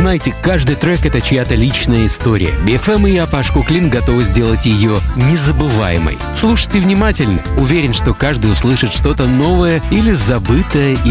Знаете, каждый трек — это чья-то личная история. BFM и я, Паш Куклин, готовы сделать ее незабываемой. Слушайте внимательно. Уверен, что каждый услышит что-то новое или забытое, или